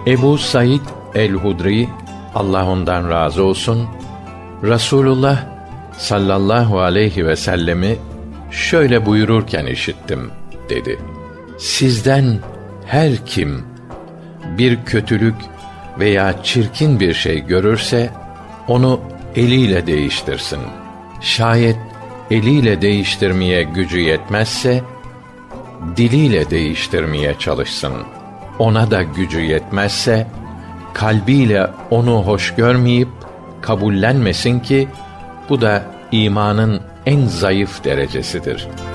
Ebu Said el-Hudri, Allah ondan razı olsun, Resulullah sallallahu aleyhi ve sellemi şöyle buyururken işittim dedi: Sizden her kim bir kötülük veya çirkin bir şey görürse onu eliyle değiştirsin. Şayet eliyle değiştirmeye gücü yetmezse diliyle değiştirmeye çalışsın. Ona da gücü yetmezse kalbiyle onu hoş görmeyip kabullenmesin ki bu da imanın en zayıf derecesidir.''